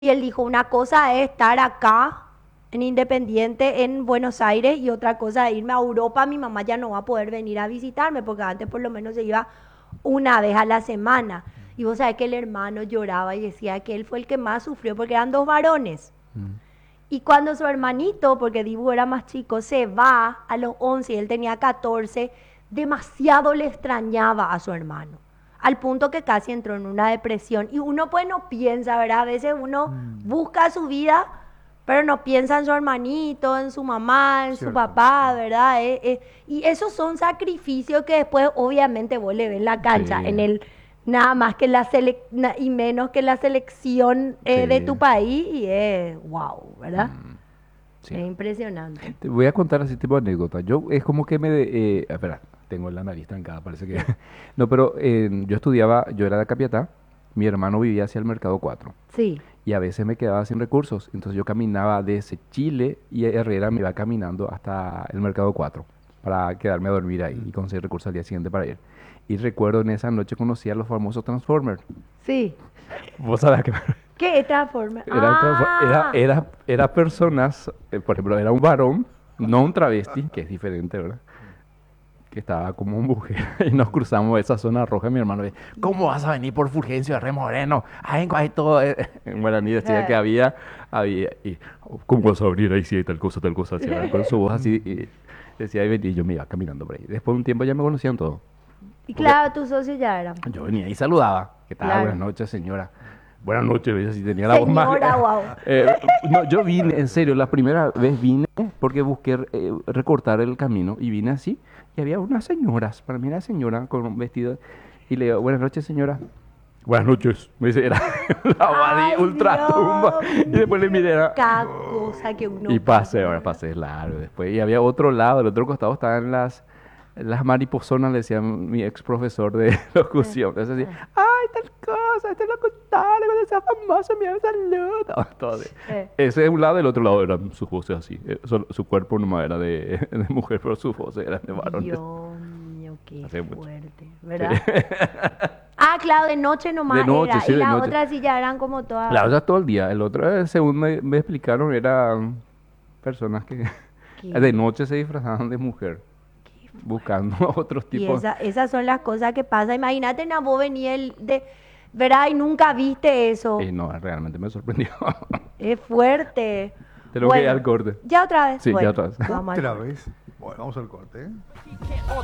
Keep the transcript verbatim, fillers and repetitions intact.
Y él dijo, una cosa es estar acá en Independiente, en Buenos Aires, y otra cosa es irme a Europa. Mi mamá ya no va a poder venir a visitarme, porque antes por lo menos se iba una vez a la semana. Y vos sabés que el hermano lloraba y decía que él fue el que más sufrió, porque eran dos varones. Mm. Y cuando su hermanito, porque Dibu era más chico, se va a los once y él tenía catorce, demasiado le extrañaba a su hermano, al punto que casi entró en una depresión. Y uno pues no piensa, ¿verdad? A veces uno Mm. busca su vida, pero no piensa en su hermanito, en su mamá, en su Cierto. papá, ¿verdad? Eh, eh, y esos son sacrificios que después obviamente vos le ves en la cancha, Sí, en el nada más que la selec na- y menos que la selección eh, de tu sí. país, y es wow, ¿verdad? Mm, sí. Es impresionante. Te voy a contar así tipo de anécdota. Yo es como que me... de- eh, espera, tengo la nariz trancada, parece que... No, pero eh, yo estudiaba, yo era de Capiatá, mi hermano vivía hacia el Mercado cuatro Sí. y a veces me quedaba sin recursos. Entonces yo caminaba desde Chile y Herrera me iba caminando hasta el Mercado cuatro para quedarme a dormir ahí y conseguir recursos al día siguiente para ir. Y recuerdo en esa noche conocí a los famosos Transformers. Sí. Vos sabés que ¿Qué transforma? Era, transfor- era, Ah, era, era personas, eh, por ejemplo, era un varón, no un travesti, que es diferente, ¿verdad? Que estaba como mujer y nos cruzamos esa zona roja. Mi hermano dice, ¿cómo vas a venir por Fulgencio de Re Moreno? Ay, hay todo. eh". En guaraní decía que eh, había, había, y, ¿cómo vas a venir ahí si hay tal cosa, tal cosa? Así, ¿verdad? Con su voz así, y decía, y venía, y yo me iba caminando por ahí. Después de un tiempo ya me conocían todos. y Porque claro, tu socio ya era. yo venía y saludaba. ¿Qué tal? Buenas Claro. noches, señora. Buenas noches, ¿ves? Si tenía la voz más... Señora, wow. Eh, no, yo vine, en serio, la primera vez vine porque busqué eh, recortar el camino y vine así y había unas señoras, para mí era señora con un vestido y le digo, buenas noches, señora. Buenas noches, me dice, era la Ay, body ultratumba Dios y después le miré era, cada cosa que uno y pasé, pasa, ahora ¿verdad? pasé largo después y había otro lado, el otro costado estaban las las mariposonas, le decía mi ex profesor de Eh, locución. Entonces eh, decía, ay, tal cosa, este locutor, cuando sea famoso, me saluda. Todo así. eh. Ese de un lado, el otro lado eran sus voces así. Eh, solo- su cuerpo nomás era de, de mujer, pero sus voces eran de varones. Dios mío, qué Hace mucho. fuerte, Sí. ¿verdad? Ah, claro, de noche De nomás noche, era. sí, Y de las noche. otras sí ya eran como todas. La otra todo el día. El otro, eh, según me, me explicaron, eran personas que de Qué, noche se disfrazaban de mujer, qué buscando fuerte. otros Y tipos. esa, esas son las cosas que pasan. Imagínate, na, vos venía el de, ¿verdad? Y nunca viste Y eso. no, realmente me sorprendió. Es fuerte. Tenemos que ir al Bueno, corte. ya otra vez. Sí, ya Bueno, otra vez. vamos al Otra corte. vez. Bueno, vamos al corte, ¿eh?